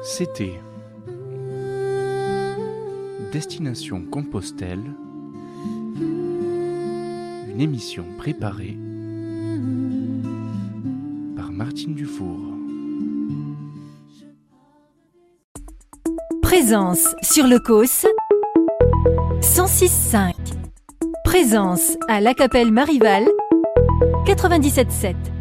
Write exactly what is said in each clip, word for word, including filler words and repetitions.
C'était Destination Compostelle, une émission préparée par Martine Dufour. Présence sur le Causse cent six virgule cinq. Présence à La Capelle Marival quatre-vingt-dix-sept virgule sept.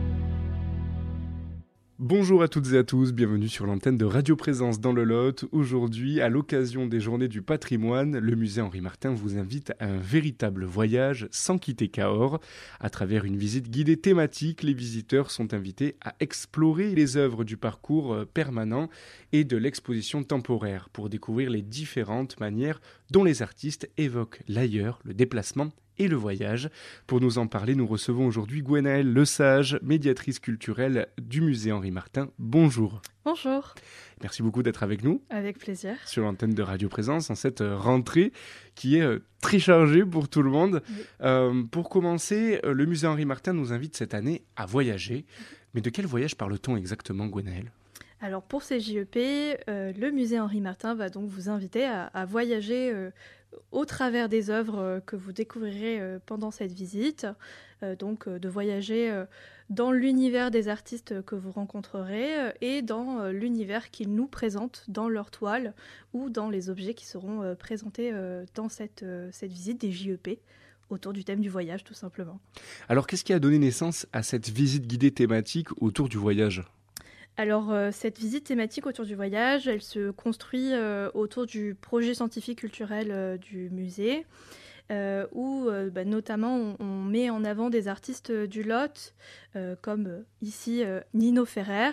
Bonjour à toutes et à tous, bienvenue sur l'antenne de Radio Présence dans le Lot. Aujourd'hui, à l'occasion des Journées du Patrimoine, le musée Henri Martin vous invite à un véritable voyage sans quitter Cahors. À travers une visite guidée thématique, les visiteurs sont invités à explorer les œuvres du parcours permanent et de l'exposition temporaire pour découvrir les différentes manières dont les artistes évoquent l'ailleurs, le déplacement et le voyage. Pour nous en parler, nous recevons aujourd'hui Gwenaëlle Lesage, médiatrice culturelle du musée Henri Martin. Bonjour. Bonjour. Merci beaucoup d'être avec nous. Avec plaisir. Sur l'antenne de Radio Présence, en cette rentrée qui est très chargée pour tout le monde. Oui. Euh, pour commencer, le musée Henri Martin nous invite cette année à voyager. Mais de quel voyage parle-t-on exactement, Gwenaëlle ? Alors pour ces J E P, euh, le musée Henri Martin va donc vous inviter à, à voyager euh, au travers des œuvres euh, que vous découvrirez euh, pendant cette visite. Euh, donc euh, de voyager euh, dans l'univers des artistes que vous rencontrerez euh, et dans euh, l'univers qu'ils nous présentent dans leurs toiles ou dans les objets qui seront euh, présentés euh, dans cette, euh, cette visite des J E P. Autour du thème du voyage, tout simplement. Alors qu'est-ce qui a donné naissance à cette visite guidée thématique autour du voyage ? Alors, euh, cette visite thématique autour du voyage, elle se construit euh, autour du projet scientifique culturel euh, du musée, euh, où euh, bah, notamment on, on met en avant des artistes du Lot, euh, comme euh, ici euh, Nino Ferrer,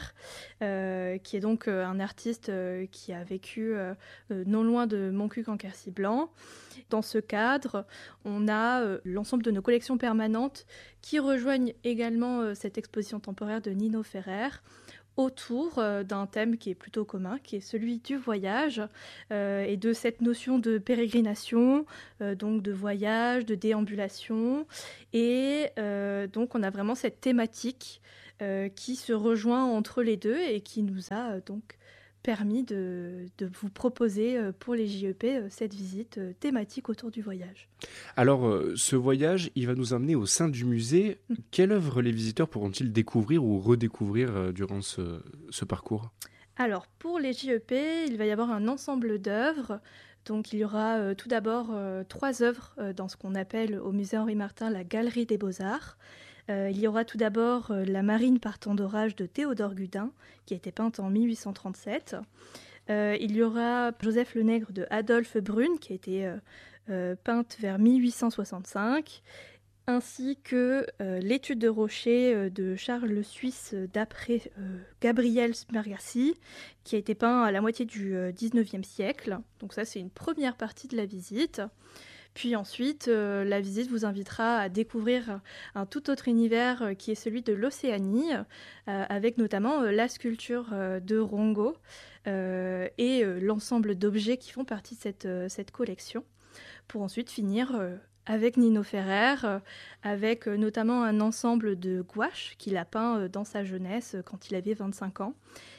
euh, qui est donc euh, un artiste euh, qui a vécu euh, euh, non loin de Montcuq en Quercy-Blanc. Dans ce cadre, on a euh, l'ensemble de nos collections permanentes qui rejoignent également euh, cette exposition temporaire de Nino Ferrer, autour euh, d'un thème qui est plutôt commun, qui est celui du voyage euh, et de cette notion de pérégrination, euh, donc de voyage, de déambulation. Et euh, donc on a vraiment cette thématique euh, qui se rejoint entre les deux et qui nous a euh, donc permis de, de vous proposer euh, pour les J E P euh, cette visite euh, thématique autour du voyage. Alors, euh, ce voyage, il va nous emmener au sein du musée. Mmh. Quelle œuvre les visiteurs pourront-ils découvrir ou redécouvrir euh, durant ce, ce parcours ? Alors, pour les J E P, il va y avoir un ensemble d'œuvres. Donc, il y aura euh, tout d'abord euh, trois œuvres euh, dans ce qu'on appelle au musée Henri Martin la Galerie des Beaux-Arts. Euh, il y aura tout d'abord euh, la Marine par temps d'orage de Théodore Gudin, qui a été peinte en mille huit cent trente-sept. Euh, il y aura Joseph le Nègre de Adolphe Brune, qui a été euh, euh, peinte vers mille huit cent soixante-cinq, ainsi que euh, L'étude de Rocher euh, de Charles le Suisse euh, d'après euh, Gabriel Smergassi, qui a été peint à la moitié du euh, dix-neuvième siècle. Donc ça, c'est une première partie de la visite. Puis ensuite, euh, la visite vous invitera à découvrir un tout autre univers euh, qui est celui de l'Océanie, euh, avec notamment euh, la sculpture euh, de Rongo euh, et euh, l'ensemble d'objets qui font partie de cette, euh, cette collection, pour ensuite finir euh, avec Nino Ferrer, euh, avec euh, notamment un ensemble de gouaches qu'il a peint euh, dans sa jeunesse euh, quand il avait vingt-cinq ans,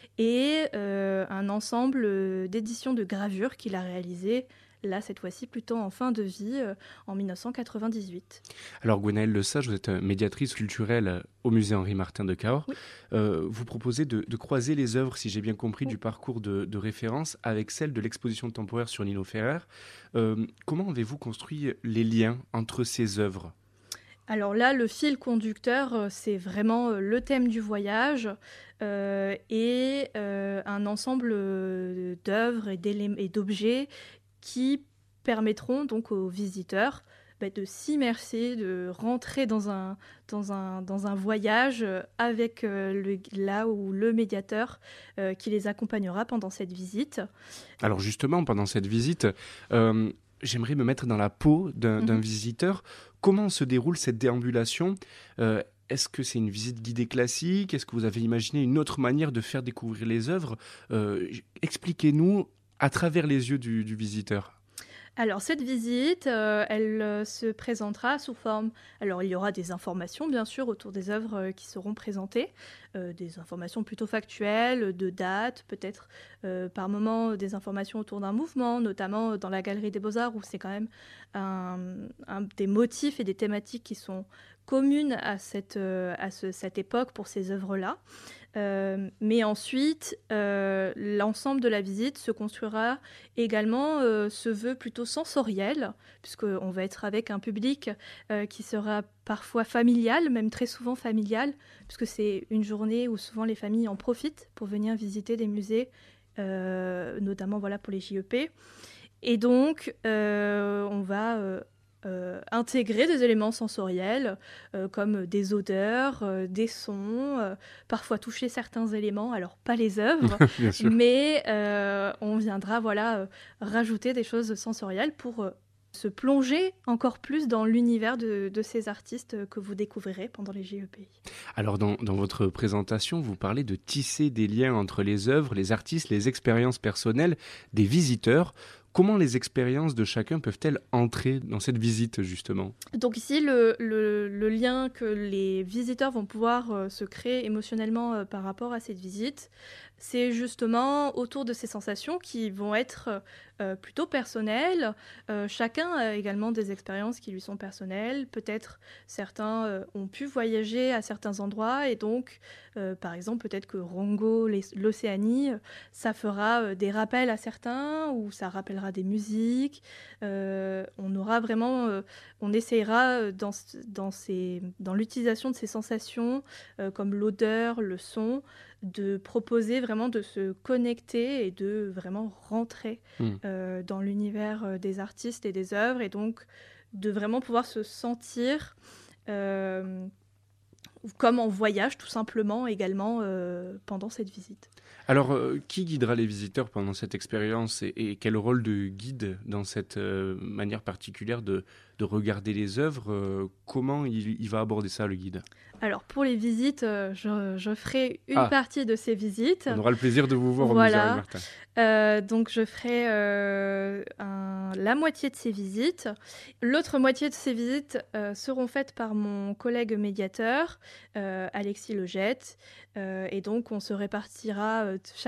et euh, un ensemble euh, d'éditions de gravures qu'il a réalisées là, cette fois-ci, plutôt en fin de vie, euh, en dix-neuf cent quatre-vingt-dix-huit. Alors, Gwenaëlle Lesage, vous êtes médiatrice culturelle au musée Henri Martin de Cahors. Oui. Euh, vous proposez de, de croiser les œuvres, si j'ai bien compris, oui. du parcours de, de référence avec celle de l'exposition temporaire sur Nino Ferrer. Euh, comment avez-vous construit les liens entre ces œuvres ? Alors là, le fil conducteur, c'est vraiment le thème du voyage euh, et euh, un ensemble d'œuvres et, et d'objets qui permettront donc aux visiteurs bah, de s'immerser, de rentrer dans un, dans un, dans un voyage avec euh, le, là où le médiateur euh, qui les accompagnera pendant cette visite. Alors justement, pendant cette visite, euh, j'aimerais me mettre dans la peau d'un, mm-hmm. d'un visiteur. Comment se déroule cette déambulation ? euh, Est-ce que c'est une visite guidée classique ? Est-ce que vous avez imaginé une autre manière de faire découvrir les œuvres ? euh, Expliquez-nous à travers les yeux du, du visiteur. Alors cette visite, euh, elle euh, se présentera sous forme... Alors il y aura des informations bien sûr autour des œuvres euh, qui seront présentées, euh, des informations plutôt factuelles, de dates, peut-être euh, par moments des informations autour d'un mouvement, notamment dans la Galerie des Beaux-Arts où c'est quand même un, un des motifs et des thématiques qui sont communes à cette, euh, à ce- cette époque pour ces œuvres-là. Euh, mais ensuite, euh, l'ensemble de la visite se construira également, euh, se veut plutôt sensoriel, puisqu'on va être avec un public euh, qui sera parfois familial, même très souvent familial, puisque c'est une journée où souvent les familles en profitent pour venir visiter des musées, euh, notamment voilà, pour les J E P. Et donc, euh, on va euh, euh, intégrer des éléments sensoriels, euh, comme des odeurs, euh, des sons, euh, parfois toucher certains éléments, alors pas les œuvres, Bien sûr. mais euh, on viendra voilà, euh, rajouter des choses sensorielles pour euh, se plonger encore plus dans l'univers de, de ces artistes que vous découvrirez pendant les J E P. Alors dans, dans votre présentation, vous parlez de tisser des liens entre les œuvres, les artistes, les expériences personnelles des visiteurs. Comment les expériences de chacun peuvent-elles entrer dans cette visite, justement ? Donc ici, le, le- le lien que les visiteurs vont pouvoir euh, se créer émotionnellement euh, par rapport à cette visite, c'est justement autour de ces sensations qui vont être euh, plutôt personnelles. Euh, chacun a également des expériences qui lui sont personnelles. Peut-être certains euh, ont pu voyager à certains endroits et donc, euh, par exemple, peut-être que Rongo, les- l'Océanie, euh, ça fera euh, des rappels à certains ou ça rappellera des musiques. Euh, on aura vraiment... euh, on essayera euh, dans, ce- dans, ces- dans l'utilisation de ces sensations, euh, comme l'odeur, le son, de proposer vraiment de se connecter et de vraiment rentrer Hmm. euh, dans l'univers euh, des artistes et des œuvres, et donc de vraiment pouvoir se sentir euh, comme en voyage tout simplement également euh, pendant cette visite. Alors, euh, qui guidera les visiteurs pendant cette expérience et, et quel rôle de guide dans cette euh, manière particulière de, de regarder les œuvres euh, Comment il, il va aborder ça, le guide ? Alors pour les visites, euh, je, je ferai une Ah. partie de ces visites. On aura le plaisir de vous voir au musée Voilà. Henri Martin. Euh, donc je ferai euh, un- la moitié de ces visites. L'autre moitié de ces visites euh, seront faites par mon collègue médiateur, euh, Alexis Legette. Euh, et donc on se répartira euh,